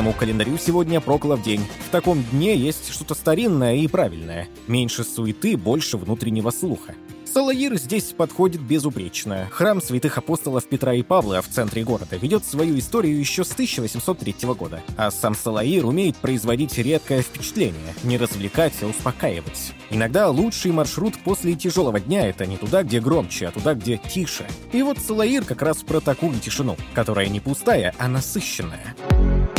православному календарю сегодня Проклов день. В таком дне есть что-то старинное и правильное. Меньше суеты, больше внутреннего слуха. Салаир здесь подходит безупречно. Храм святых апостолов Петра и Павла в центре города ведет свою историю еще с 1803 года. А сам Салаир умеет производить редкое впечатление, не развлекать, а успокаивать. Иногда лучший маршрут после тяжелого дня — это не туда, где громче, а туда, где тише. И вот Салаир как раз про такую тишину, которая не пустая, а насыщенная.